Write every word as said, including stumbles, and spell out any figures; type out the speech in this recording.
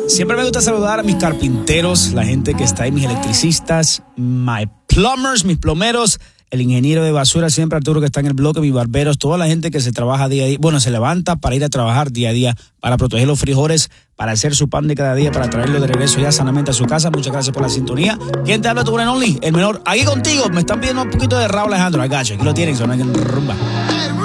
Siempre me gusta saludar a mis carpinteros, la gente que está ahí, mis electricistas, my plumbers, mis plomeros, el ingeniero de basura, siempre Arturo que está en el bloque, mis barberos, toda la gente que se trabaja día a día, bueno, se levanta para ir a trabajar día a día, para proteger los frijoles, para hacer su pan de cada día, para traerlo de regreso ya sanamente a su casa. Muchas gracias por la sintonía. ¿Quién te habla? Tu Only, el menor. Aquí contigo, me están pidiendo un poquito de Raúl Alejandro, I got you. Aquí lo tienen, son en rumba.